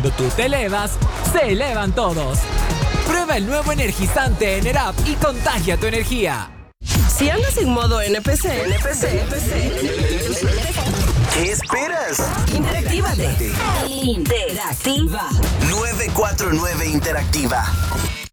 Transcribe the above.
Cuando tú te elevas, se elevan todos. Prueba el nuevo energizante Enerap y contagia tu energía. Si andas en modo NPC, ¿qué esperas? Interactívate. Interactiva. 949 Interactiva.